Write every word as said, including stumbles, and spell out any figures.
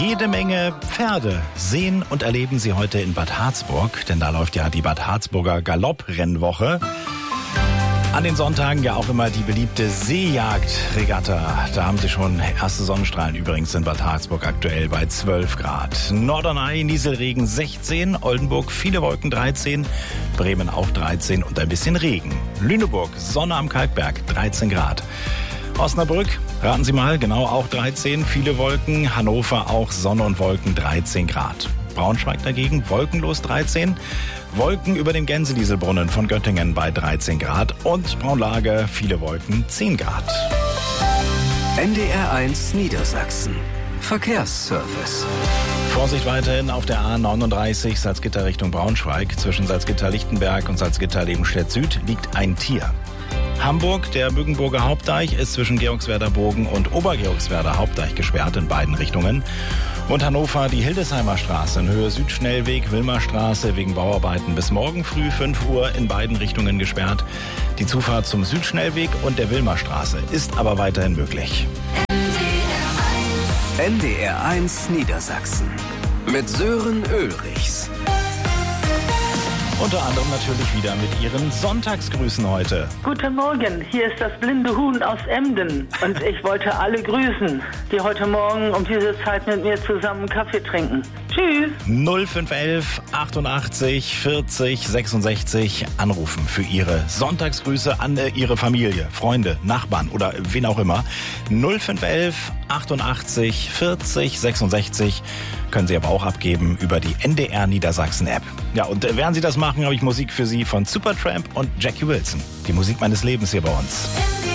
Jede Menge Pferde sehen und erleben Sie heute in Bad Harzburg, denn da läuft ja die Bad Harzburger Galopprennwoche. An den Sonntagen ja auch immer die beliebte Seejagdregatta. Da haben Sie schon erste Sonnenstrahlen übrigens in Bad Harzburg aktuell bei zwölf Grad. Norderney, Nieselregen sechzehn, Oldenburg viele Wolken dreizehn, Bremen auch dreizehn und ein bisschen Regen. Lüneburg, Sonne am Kalkberg dreizehn Grad. Osnabrück, raten Sie mal, genau auch dreizehn, viele Wolken. Hannover auch Sonne und Wolken dreizehn Grad. Braunschweig dagegen wolkenlos dreizehn. Wolken über dem Gänsedieselbrunnen von Göttingen bei dreizehn Grad und Braunlage, viele Wolken, zehn Grad. N D R eins Niedersachsen. Verkehrsservice. Vorsicht weiterhin auf der A neununddreißig Salzgitter Richtung Braunschweig. Zwischen Salzgitter-Lichtenberg und Salzgitter-Lebenstedt Süd liegt ein Tier. Hamburg, der Bückenburger Hauptdeich, ist zwischen Georgswerder Bogen und Obergeorgswerder Hauptdeich gesperrt in beiden Richtungen. Und Hannover, die Hildesheimer Straße in Höhe Südschnellweg, Wilmerstraße wegen Bauarbeiten bis morgen früh fünf Uhr in beiden Richtungen gesperrt. Die Zufahrt zum Südschnellweg und der Wilmerstraße ist aber weiterhin möglich. N D R eins Niedersachsen mit Sören Ulrichs. Unter anderem natürlich wieder mit Ihren Sonntagsgrüßen heute. Guten Morgen, hier ist das blinde Huhn aus Emden und ich wollte alle grüßen, die heute Morgen um diese Zeit mit mir zusammen Kaffee trinken. Tschüss. null fünf eins eins achtundachtzig vierzig sechsundsechzig anrufen für Ihre Sonntagsgrüße an äh, Ihre Familie, Freunde, Nachbarn oder wen auch immer. null fünf eins eins achtundachtzig vierzig sechsundsechzig können Sie aber auch abgeben über die N D R Niedersachsen App. Ja, und äh, während Sie das machen, habe ich Musik für Sie von Supertramp und Jackie Wilson. Die Musik meines Lebens hier bei uns.